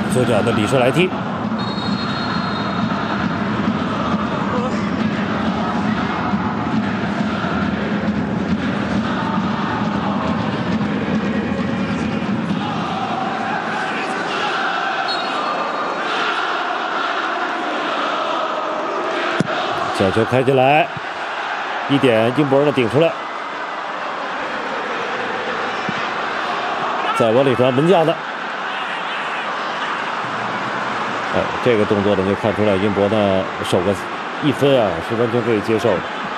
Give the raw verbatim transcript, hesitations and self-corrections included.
左脚的里射来踢。 小球开进来，一点英博呢顶出来，再往里传门将的，哎，这个动作呢就看出来英博呢守个一分啊是完全可以接受的。